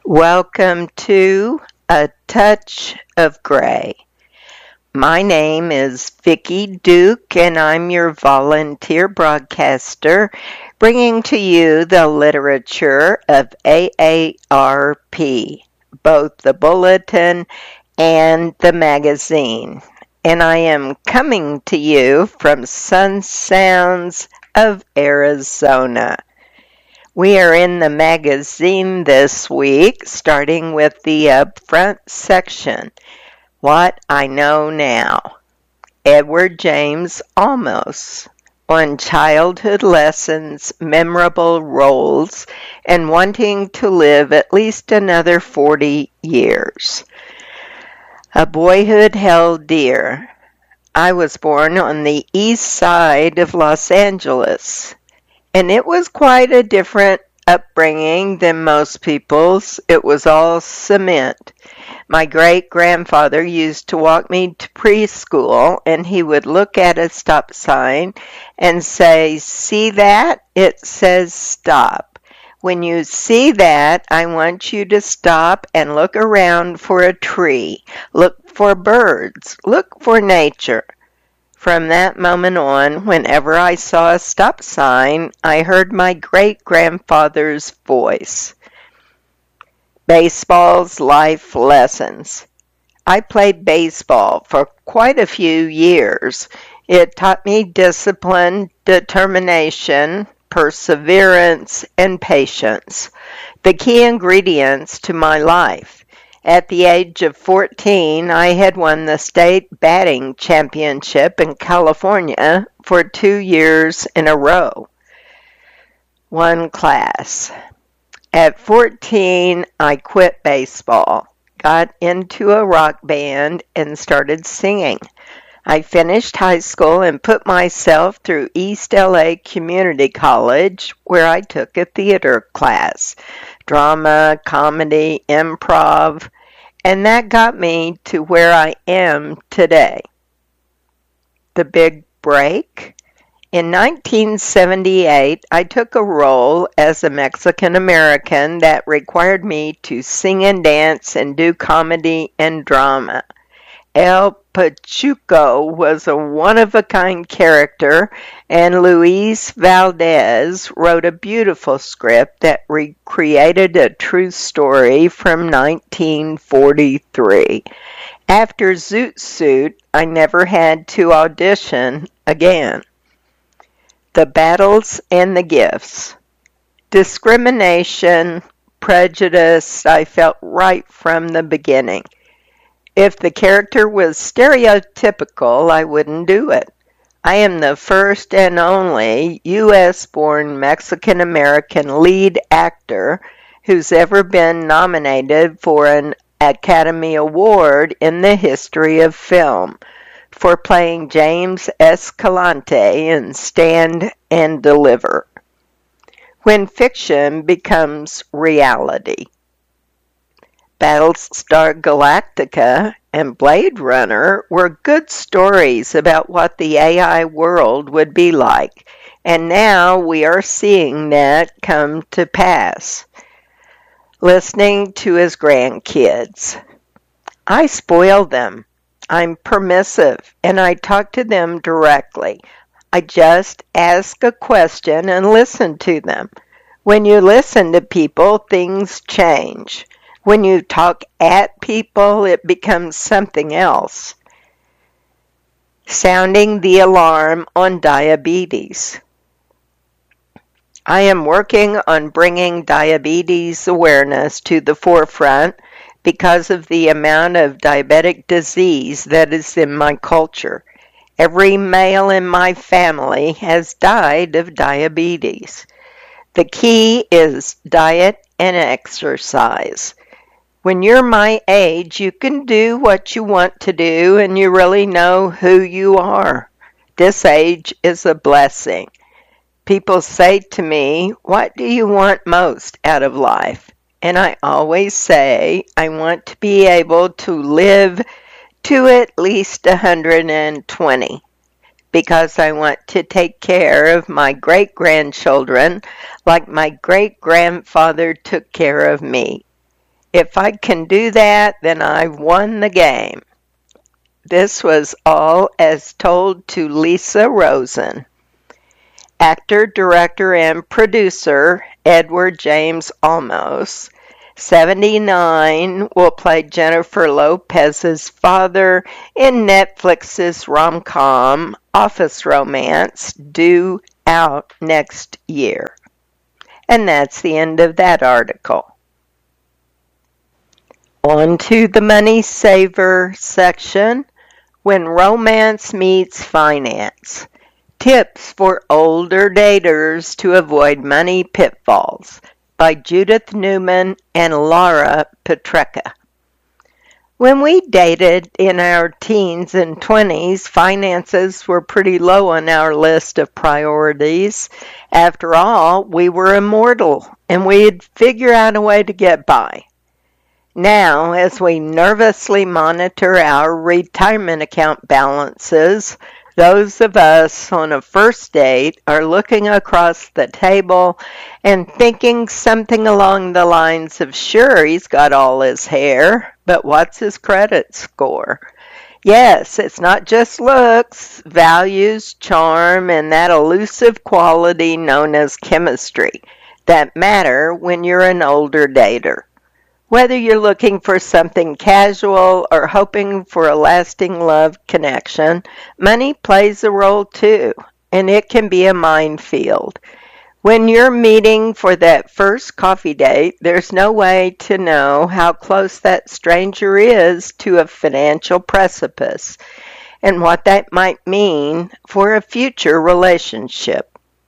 Welcome to A Touch of Gray. My name is Vicki Duke, and I'm your volunteer broadcaster, bringing to you the literature of AARP, both the bulletin and the magazine. And I am coming to you from Sun Sounds of Arizona. We are in the magazine this week, starting with the upfront section, What I Know Now. Edward James Olmos on childhood lessons, memorable roles, and wanting to live at least another 40 years. A boyhood held dear. I was born on the east side of Los Angeles. And it was quite a different upbringing than most people's. It was all cement. My great-grandfather used to walk me to preschool, and he would look at a stop sign and say, "See that? It says stop. When you see that, I want you to stop and look around for a tree. Look for birds. Look for nature." From that moment on, whenever I saw a stop sign, I heard my great-grandfather's voice. Baseball's life lessons. I played baseball for quite a few years. It taught me discipline, determination, perseverance, and patience, the key ingredients to my life. At the age of 14, I had won the state batting championship in California for 2 years in a row. One class. At 14, I quit baseball, got into a rock band, and started singing. I finished high school and put myself through East LA Community College, where I took a theater class, drama, comedy, improv, and that got me to where I am today. The big break? In 1978, I took a role as a Mexican American that required me to sing and dance and do comedy and drama. El Pachuco was a one-of-a-kind character, and Luis Valdez wrote a beautiful script that recreated a true story from 1943. After Zoot Suit, I never had to audition again. The battles and the gifts. Discrimination, prejudice, I felt right from the beginning. If the character was stereotypical, I wouldn't do it. I am the first and only U.S.-born Mexican-American lead actor who's ever been nominated for an Academy Award in the history of film for playing James Escalante in Stand and Deliver. When fiction becomes reality. Battlestar Galactica and Blade Runner were good stories about what the AI world would be like, and now we are seeing that come to pass. Listening to his grandkids. I spoil them. I'm permissive, and I talk to them directly. I just ask a question and listen to them. When you listen to people, things change. When you talk at people, it becomes something else. Sounding the alarm on diabetes. I am working on bringing diabetes awareness to the forefront because of the amount of diabetic disease that is in my culture. Every male in my family has died of diabetes. The key is diet and exercise. When you're my age, you can do what you want to do and you really know who you are. This age is a blessing. People say to me, "What do you want most out of life?" And I always say, I want to be able to live to at least 120 because I want to take care of my great-grandchildren like my great-grandfather took care of me. If I can do that, then I've won the game. This was all as told to Lisa Rosen. Actor, director, and producer Edward James Olmos, 79, will play Jennifer Lopez's father in Netflix's rom-com Office Romance, due out next year. And that's the end of that article. On to the Money Saver section. When Romance Meets Finance. Tips for Older Daters to Avoid Money Pitfalls by Judith Newman and Laura Petrecka. When we dated in our teens and 20s, finances were pretty low on our list of priorities. After all, we were immortal, and we'd figure out a way to get by. Now, as we nervously monitor our retirement account balances, those of us on a first date are looking across the table and thinking something along the lines of, sure, he's got all his hair, but what's his credit score? Yes, it's not just looks, values, charm, and that elusive quality known as chemistry that matter when you're an older dater. Whether you're looking for something casual or hoping for a lasting love connection, money plays a role too, and it can be a minefield. When you're meeting for that first coffee date, there's no way to know how close that stranger is to a financial precipice and what that might mean for a future relationship.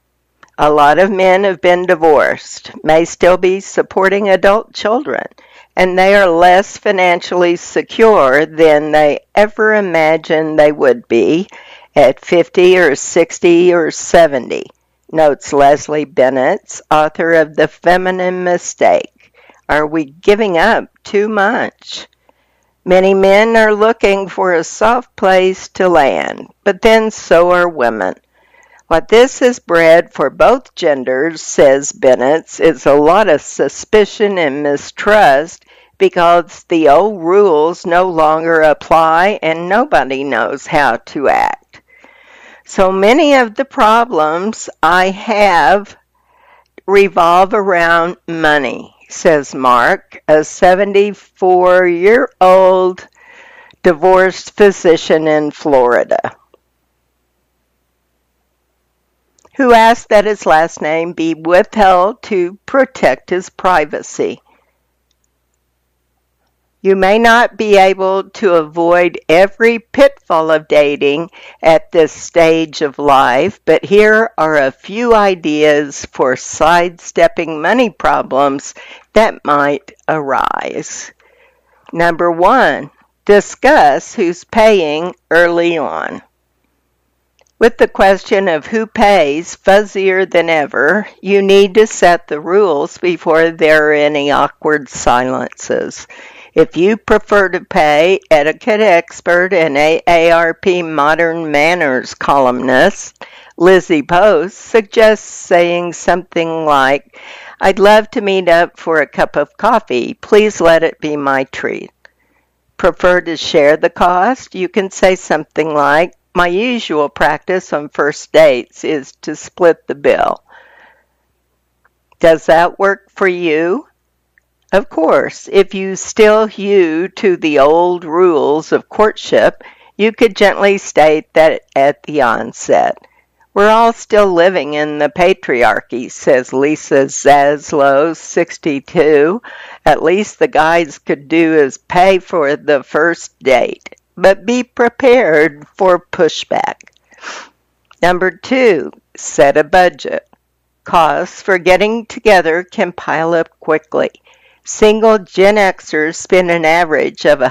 A lot of men have been divorced, may still be supporting adult children, and they are less financially secure than they ever imagined they would be at 50 or 60 or 70, notes Leslie Bennett, author of The Feminine Mistake. Are we giving up too much? Many men are looking for a soft place to land, but then so are women. What this has bred for both genders, says Bennett, is a lot of suspicion and mistrust because the old rules no longer apply and nobody knows how to act. So many of the problems I have revolve around money, says Mark, a 74-year-old divorced physician in Florida, who asked that his last name be withheld to protect his privacy. You may not be able to avoid every pitfall of dating at this stage of life, but here are a few ideas for sidestepping money problems that might arise. Number 1, discuss who's paying early on. With the question of who pays fuzzier than ever, you need to set the rules before there are any awkward silences. If you prefer to pay, etiquette expert and AARP Modern Manners columnist Lizzie Post suggests saying something like, I'd love to meet up for a cup of coffee. Please let it be my treat. Prefer to share the cost? You can say something like, my usual practice on first dates is to split the bill. Does that work for you? Of course, if you still hew to the old rules of courtship, you could gently state that at the onset. We're all still living in the patriarchy, says Lisa Zaslow, 62. At least the guys could do is pay for the first date. But be prepared for pushback. Number 2, set a budget. Costs for getting together can pile up quickly. Single Gen Xers spend an average of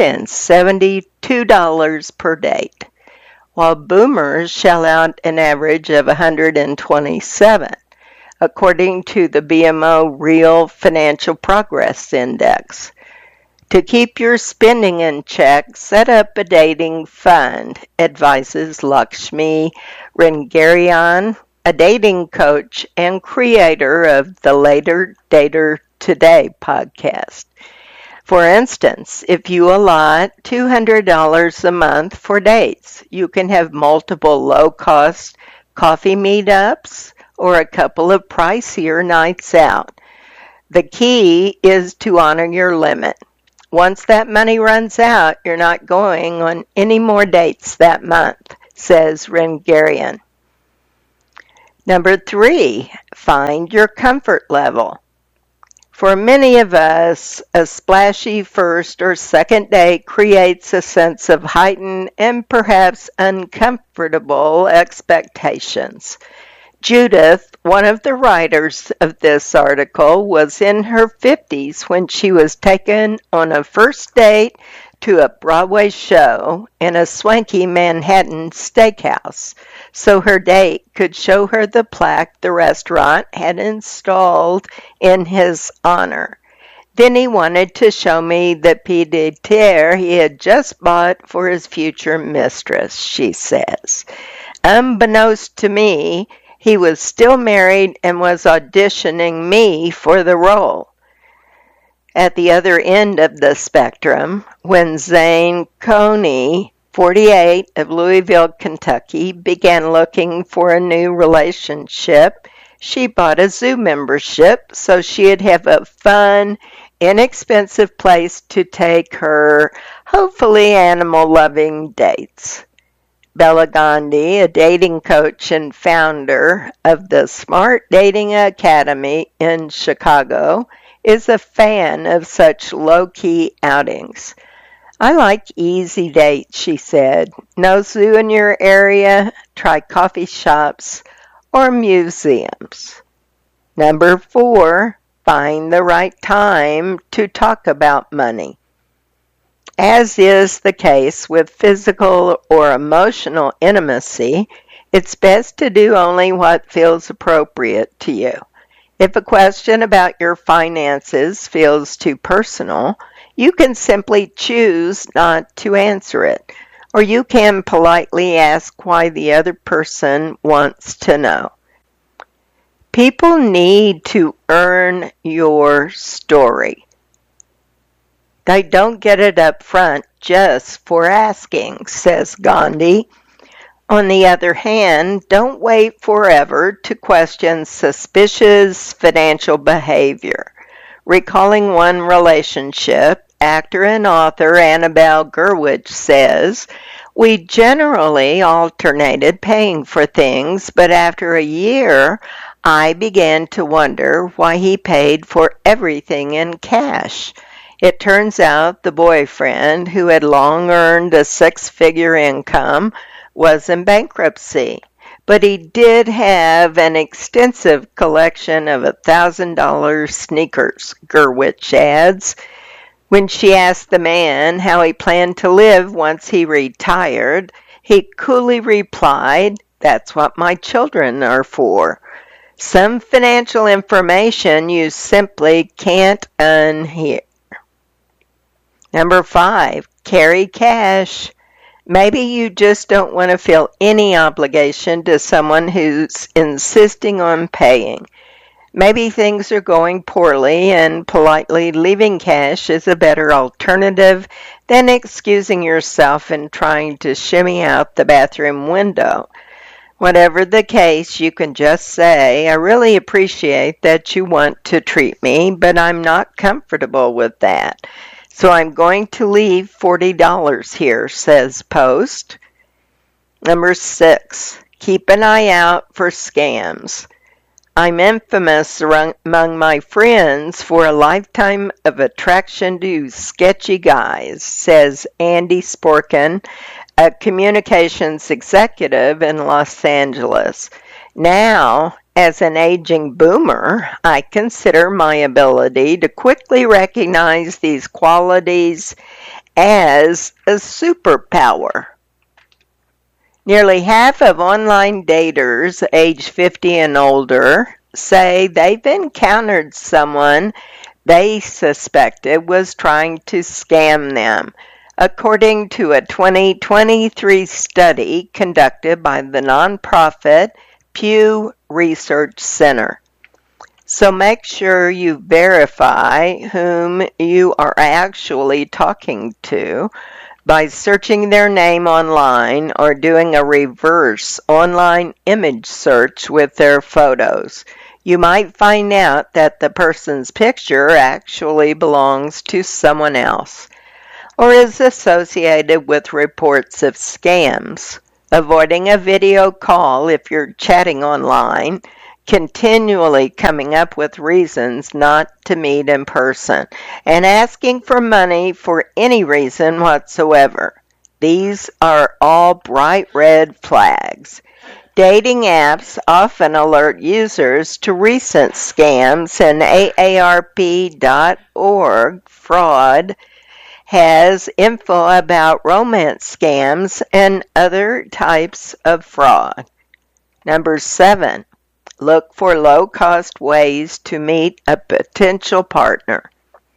$172 per date, while boomers shell out an average of $127, according to the BMO Real Financial Progress Index. To keep your spending in check, set up a dating fund, advises Lakshmi Rengarian, a dating coach and creator of the Later Dater Today podcast. For instance, if you allot $200 a month for dates, you can have multiple low-cost coffee meetups or a couple of pricier nights out. The key is to honor your limit. Once that money runs out, you're not going on any more dates that month, says Rengarian. Number 3, find your comfort level. For many of us, a splashy first or second date creates a sense of heightened and perhaps uncomfortable expectations. Judith, one of the writers of this article, was in her 50s when she was taken on a first date to a Broadway show in a swanky Manhattan steakhouse, so her date could show her the plaque the restaurant had installed in his honor. Then he wanted to show me the pied de terre he had just bought for his future mistress, she says. Unbeknownst to me, he was still married and was auditioning me for the role. At the other end of the spectrum, when Zane Coney, 48, of Louisville, Kentucky, began looking for a new relationship, she bought a zoo membership so she'd have a fun, inexpensive place to take her, hopefully animal-loving dates. Bella Gandhi, a dating coach and founder of the Smart Dating Academy in Chicago, is a fan of such low-key outings. I like easy dates, she said. No zoo in your area? Try coffee shops or museums. Number 4, find the right time to talk about money. As is the case with physical or emotional intimacy, it's best to do only what feels appropriate to you. If a question about your finances feels too personal, you can simply choose not to answer it, or you can politely ask why the other person wants to know. People need to earn your story. They don't get it up front just for asking, says Gandhi. On the other hand, don't wait forever to question suspicious financial behavior. Recalling one relationship, actor and author Annabelle Gurwitch says, "We generally alternated paying for things, but after a year, I began to wonder why he paid for everything in cash. It turns out the boyfriend, who had long earned a six-figure income, was in bankruptcy, but he did have an extensive collection of $1,000 sneakers," Gurwitch adds. When she asked the man how he planned to live once he retired, he coolly replied, "That's what my children are for." Some financial information you simply can't unhear. Number 5, carry cash. Maybe you just don't want to feel any obligation to someone who's insisting on paying. Maybe things are going poorly and politely leaving cash is a better alternative than excusing yourself and trying to shimmy out the bathroom window. Whatever the case, you can just say, "I really appreciate that you want to treat me, but I'm not comfortable with that. So I'm going to leave $40 here," says Post. Number 6, keep an eye out for scams. I'm infamous among my friends for a lifetime of attraction to sketchy guys, says Andy Sporkin, a communications executive in Los Angeles. Now, as an aging boomer, I consider my ability to quickly recognize these qualities as a superpower. Nearly half of online daters age 50 and older say they've encountered someone they suspected was trying to scam them, according to a 2023 study conducted by the nonprofit Pew Research Center. So make sure you verify whom you are actually talking to by searching their name online or doing a reverse online image search with their photos. You might find out that the person's picture actually belongs to someone else or is associated with reports of scams. Avoiding a video call if you're chatting online, continually coming up with reasons not to meet in person, and asking for money for any reason whatsoever. These are all bright red flags. Dating apps often alert users to recent scams, and AARP.org fraud has info about romance scams and other types of fraud. Number 7, look for low-cost ways to meet a potential partner.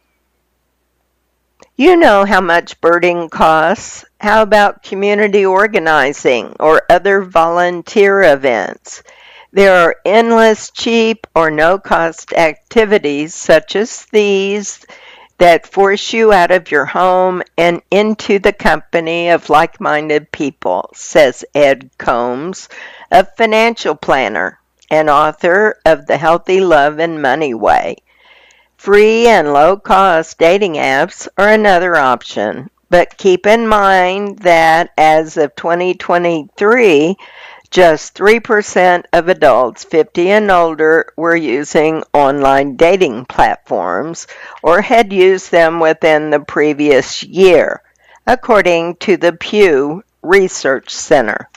You know how much birding costs. How about community organizing or other volunteer events? There are endless cheap or no-cost activities such as these that force you out of your home and into the company of like-minded people, says Ed Combs, a financial planner and author of The Healthy Love and Money Way. Free and low-cost dating apps are another option, but keep in mind that as of 2023, just 3% of adults 50 and older were using online dating platforms or had used them within the previous year, according to the Pew Research Center.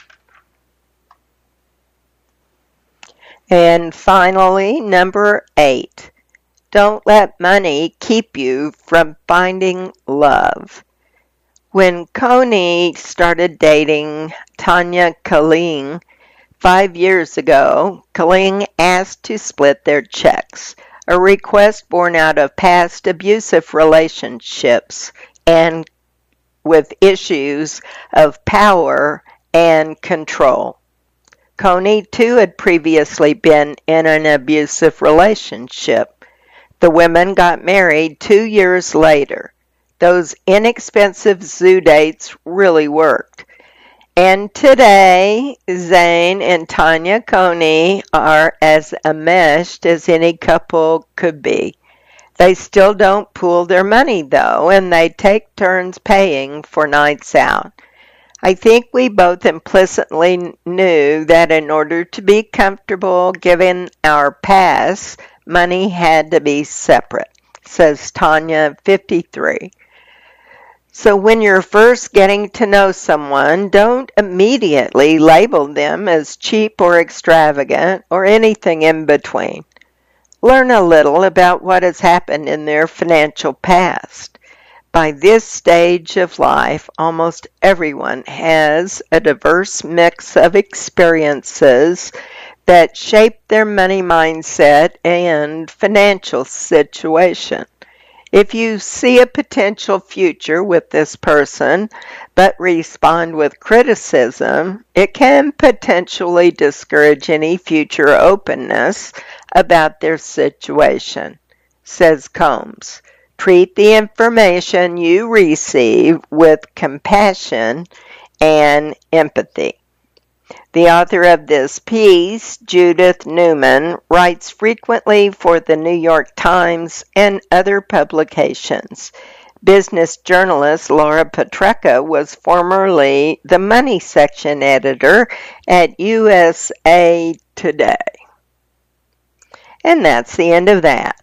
And finally, number 8, don't let money keep you from finding love. When Coney started dating Tanya Kaling 5 years ago, Kaling asked to split their checks, a request born out of past abusive relationships and with issues of power and control. Coney, too, had previously been in an abusive relationship. The women got married 2 years later. Those inexpensive zoo dates really worked. And today, Zane and Tanya Coney are as enmeshed as any couple could be. They still don't pool their money, though, and they take turns paying for nights out. I think we both implicitly knew that in order to be comfortable given our past, money had to be separate, says Tanya, 53. So when you're first getting to know someone, don't immediately label them as cheap or extravagant or anything in between. Learn a little about what has happened in their financial past. By this stage of life, almost everyone has a diverse mix of experiences that shape their money mindset and financial situation. If you see a potential future with this person, but respond with criticism, it can potentially discourage any future openness about their situation, says Combs. Treat the information you receive with compassion and empathy. The author of this piece, Judith Newman, writes frequently for the New York Times and other publications. Business journalist Laura Petrecka was formerly the money section editor at USA Today. And that's the end of that.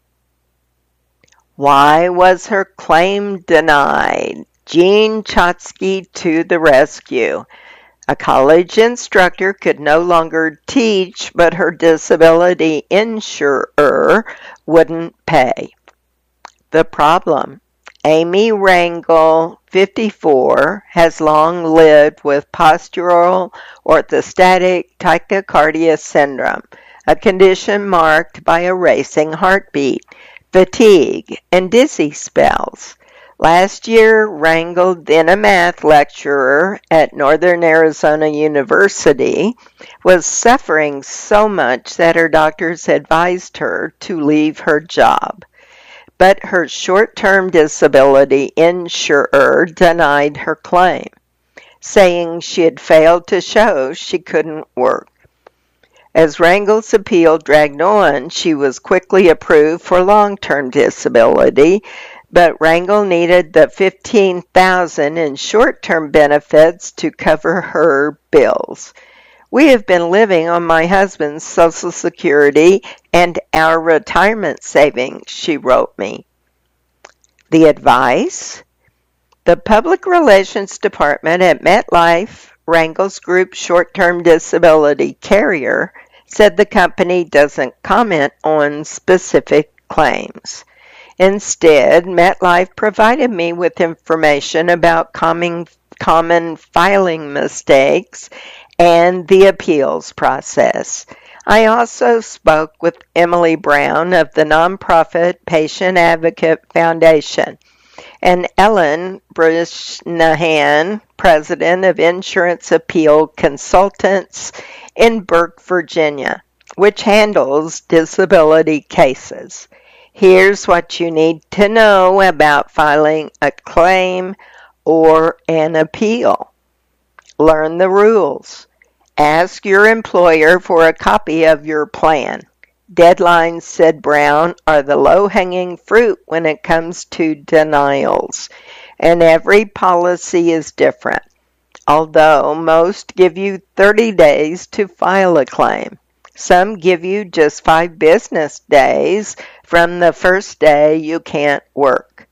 Why was her claim denied? Jean Chotsky to the rescue. A college instructor could no longer teach, but her disability insurer wouldn't pay. The problem: Amy Rangel, 54, has long lived with postural orthostatic tachycardia syndrome, a condition marked by a racing heartbeat, fatigue, and dizzy spells. Last year, Rangel, then a math lecturer at Northern Arizona University, was suffering so much that her doctors advised her to leave her job. But her short-term disability insurer denied her claim, saying she had failed to show she couldn't work. As Rangel's appeal dragged on, she was quickly approved for long-term disability, but Rangel needed the $15,000 in short-term benefits to cover her bills. We have been living on my husband's Social Security and our retirement savings, she wrote me. The advice? The Public Relations Department at MetLife, Rangel's group short-term disability carrier, said the company doesn't comment on specific claims. Instead, MetLife provided me with information about common filing mistakes and the appeals process. I also spoke with Emily Brown of the nonprofit Patient Advocate Foundation and Ellen Bresnahan, president of Insurance Appeal Consultants in Burke, Virginia, which handles disability cases. Here's what you need to know about filing a claim or an appeal. Learn the rules. Ask your employer for a copy of your plan. Deadlines, said Brown, are the low-hanging fruit when it comes to denials, and every policy is different, although most give you 30 days to file a claim. Some give you just 5 business days from the first day you can't work.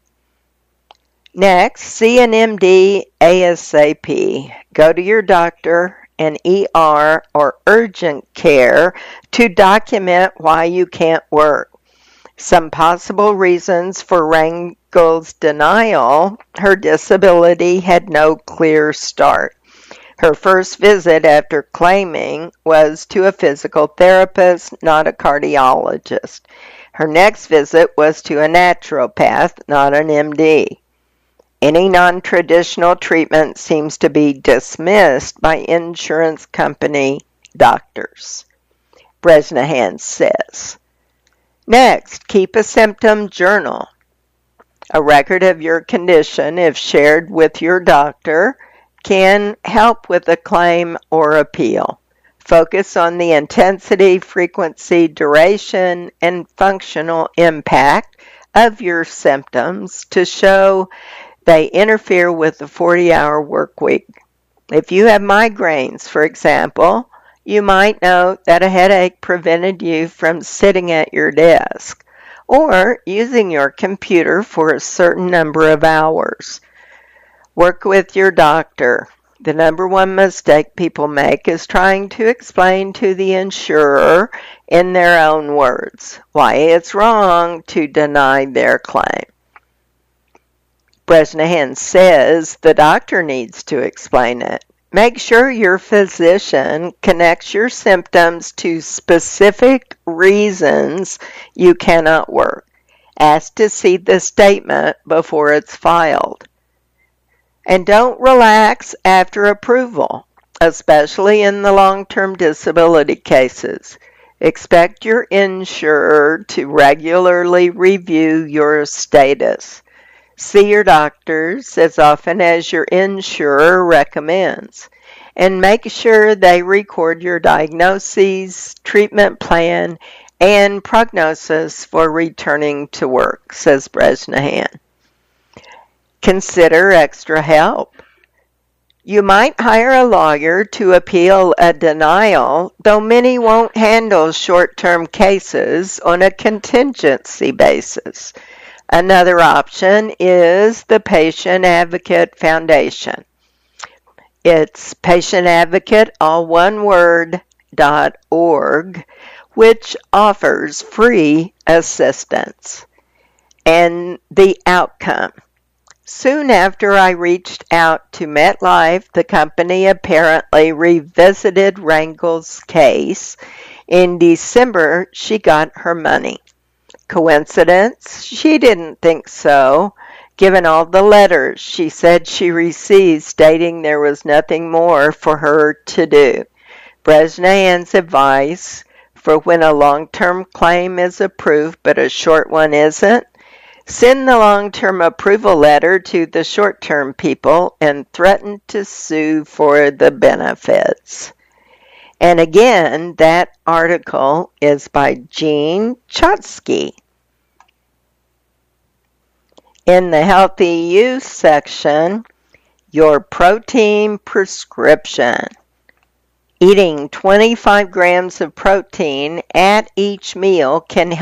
Next, see an MD ASAP. Go to your doctor, an ER, or urgent care to document why you can't work. Some possible reasons for Rangel's denial: her disability had no clear start. Her first visit after claiming was to a physical therapist, not a cardiologist. Her next visit was to a naturopath, not an MD. Any non-traditional treatment seems to be dismissed by insurance company doctors, Bresnahan says. Next, keep a symptom journal. A record of your condition, if shared with your doctor, can help with a claim or appeal. Focus on the intensity, frequency, duration, and functional impact of your symptoms to show they interfere with the 40-hour work week. If you have migraines, for example, you might note that a headache prevented you from sitting at your desk or using your computer for a certain number of hours. Work with your doctor. The number one mistake people make is trying to explain to the insurer in their own words why it's wrong to deny their claim. Bresnahan says the doctor needs to explain it. Make sure your physician connects your symptoms to specific reasons you cannot work. Ask to see the statement before it's filed. And don't relax after approval, especially in the long-term disability cases. Expect your insurer to regularly review your status. See your doctors as often as your insurer recommends, and make sure they record your diagnoses, treatment plan, and prognosis for returning to work, says Bresnahan. Consider extra help. You might hire a lawyer to appeal a denial, though many won't handle short-term cases on a contingency basis. Another option is the Patient Advocate Foundation. It's Patient Advocate, all one word, .org, which offers free assistance. And the outcome. Soon after I reached out to MetLife, the company apparently revisited Rangel's case. In December, she got her money. Coincidence? She didn't think so, Given all the letters she said she received stating there was nothing more for her to do, Bresnahan's advice for when a long-term claim is approved but a short one isn't, send the long-term approval letter to the short-term people and threaten to sue for the benefits. And again, that article is by Jean Chotsky. In the Healthy Use section, your protein prescription. Eating 25 grams of protein at each meal can